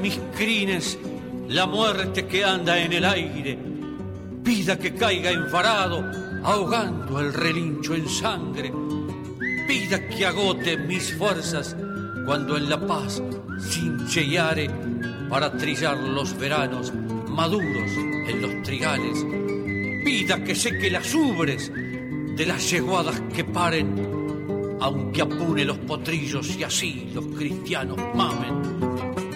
mis crines la muerte que anda en el aire. Vida que caiga enfarado, ahogando el relincho en sangre. Vida que agote mis fuerzas cuando en la paz cincheare para trillar los veranos maduros en los trigales. Vida que seque las ubres de las yeguadas que paren, aunque apune los potrillos y así los cristianos mamen.